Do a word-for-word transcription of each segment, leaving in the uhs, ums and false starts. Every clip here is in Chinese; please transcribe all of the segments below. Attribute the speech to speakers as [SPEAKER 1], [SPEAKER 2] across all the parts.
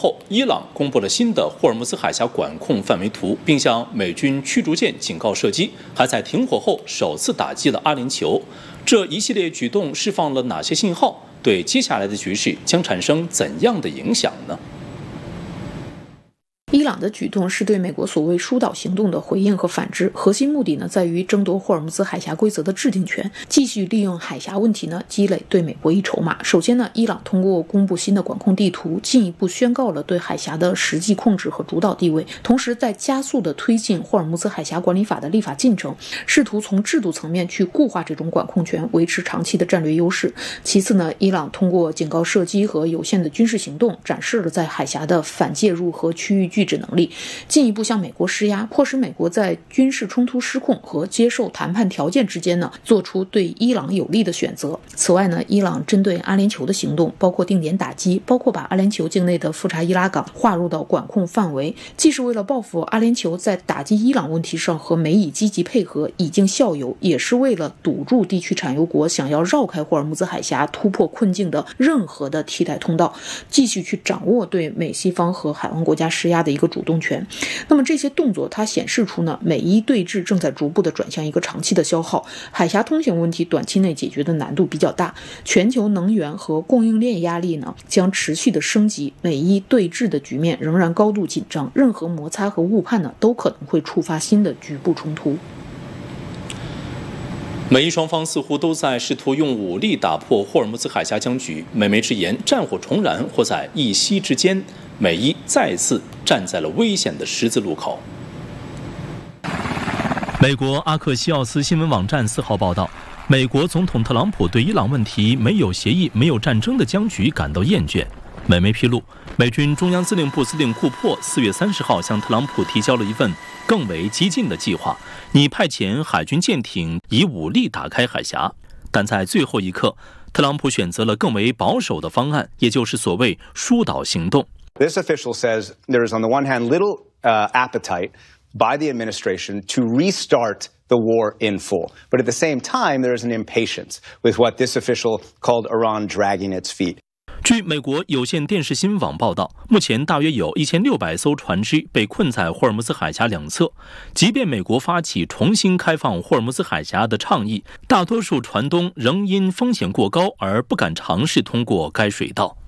[SPEAKER 1] 后，伊朗公布了新的霍尔木兹海峡管控范围图，并向美军驱逐舰警告射击，还在停火后首次打击了阿联酋。这一系列举动释放了哪些信号？对接下来的局势将产生怎样的影响呢？
[SPEAKER 2] 伊朗的举动是对美国所谓疏导行动的回应和反制，核心目的呢在于争夺霍尔木兹海峡规则的制定权，继续利用海峡问题呢积累对美国一筹码。首先呢，伊朗通过公布新的管控地图，进一步宣告了对海峡的实际控制和主导地位，同时在加速的推进霍尔木兹海峡管理法的立法进程，试图从制度层面去固化这种管控权，维持长期的战略优势。其次呢，伊朗通过警告射击和有限的军事行动，展示了在海峡的反介入和区域拒止能力，进一步向美国施压，迫使美国在军事冲突失控和接受谈判条件之间呢，做出对伊朗有利的选择。此外呢，伊朗针对阿联酋的行动，包括定点打击，包括把阿联酋境内的富查伊拉港划入到管控范围，既是为了报复阿联酋在打击伊朗问题上和美以积极配合，以儆效尤，也是为了堵住地区产油国想要绕开霍尔木兹海峡突破困境的任何的替代通道，继续去掌握对美西方和海湾国家施压的一个主动权。那么这些动作它显示出呢，美伊对峙正在逐步的转向一个长期的消耗，海峡通行问题短期内解决的难度比较大，全球能源和供应链压力呢将持续的升级，美伊对峙的局面仍然高度紧张，任何摩擦和误判呢都可能会触发新的局部冲突。
[SPEAKER 1] 美伊双方似乎都在试图用武力打破霍尔木兹海峡僵局，美媒直言战火重燃或在一夕之间，美伊再次站在了危险的十字路口。美国阿克西奥斯新闻网站四号报道，美国总统特朗普对伊朗问题没有协议、没有战争的僵局感到厌倦。美媒披露，美军中央司令部司令库珀四月三十号向特朗普提交了一份更为激进的计划，拟派遣海军舰艇以武力打开海峡。但在最后一刻，特朗普选择了更为保守的方案，也就是所谓疏导行动。
[SPEAKER 3] This official says there is on the one hand little uh, appetite by the administration to restart the war in full. But at the same time, there is an impatience with what this official called Iran dragging its feet.
[SPEAKER 1] 据美国有线电视新闻网报道，目前大约有一千六百艘船只被困在霍尔木兹海峡两侧。即便美国发起重新开放霍尔木兹海峡的倡议，大多数船东仍因风险过高而不敢尝试通过该水道。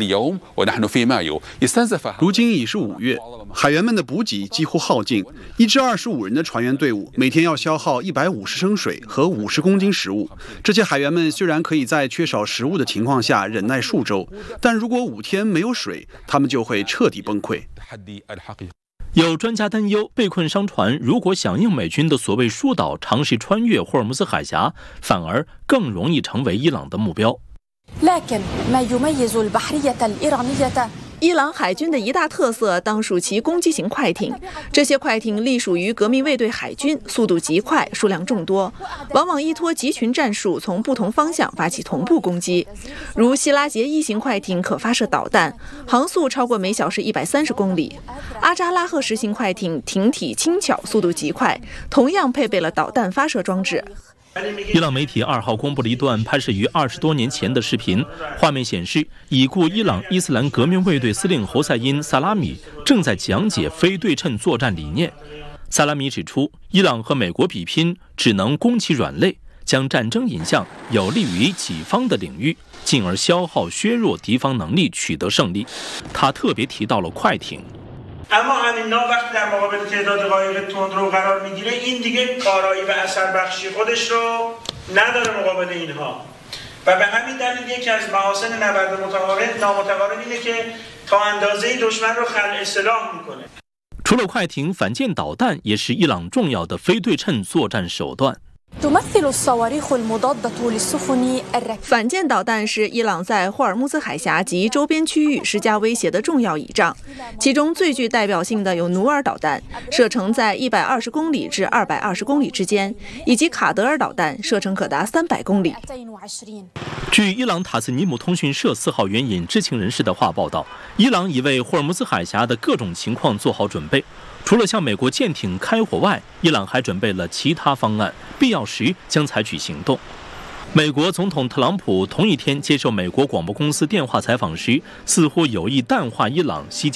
[SPEAKER 4] 如今已是五月，海员们的补给几乎耗尽，一支二十五人的船员队伍每天要消耗一百五十升水和五十公斤食物。这些海员们虽然可以在缺少食物的情况下忍耐数周，但如果五天没有水，他们就会彻底崩溃。
[SPEAKER 1] 有专家担忧，被困商船如果响应美军的所谓疏导，尝试穿越霍尔木兹海峡，反而更容易成为伊朗的目标。
[SPEAKER 5] 伊朗海军的一大特色当属其攻击型快艇，这些快艇隶属于革命卫队海军，速度极快，数量众多，往往依托集群战术从不同方向发起同步攻击。如希拉杰一型快艇可发射导弹，航速超过每小时一百三十公里；阿扎拉赫十型快艇艇体轻巧，速度极快，同样配备了导弹发射装置。
[SPEAKER 1] 伊朗媒体二号公布了一段拍摄于二十多年前的视频，画面显示，已故伊朗伊斯兰革命卫队司令侯赛因·萨拉米正在讲解非对称作战理念。萨拉米指出，伊朗和美国比拼只能攻其软肋，将战争引向有利于己方的领域，进而消耗削弱敌方能力，取得胜利。他特别提到了快艇。
[SPEAKER 6] اما همین ناو وقتی در مقابل تعداد قایق تندرو قرار میگیره این دیگه کارایی و اثر بخشی خودش رو نداره مقابل اینها و به همین دلیل یکی از محاسن نبرد متقارن نامتقارن اینه که تا اندازه‌ای دشمن رو خلع سلاح میکنه。
[SPEAKER 1] 除了快艇，反舰导弹也是伊朗重要的非对称作战手段。
[SPEAKER 5] 反舰导弹是伊朗在霍尔木兹海峡及周边区域施加威胁的重要倚仗，其中最具代表性的有努尔导弹，射程在一百二十公里至二百二十公里之间，以及卡德尔导弹，射程可达三百公里。
[SPEAKER 1] 据伊朗塔斯尼姆通讯社四号援引知情人士的话报道，伊朗已为霍尔木兹海峡的各种情况做好准备。除了向美国舰艇开火外，伊朗还准备了其他方案，必要时将采取行动。美国总统特朗普同一天接受美国广播公司电话采访时，似乎有意淡化伊朗袭击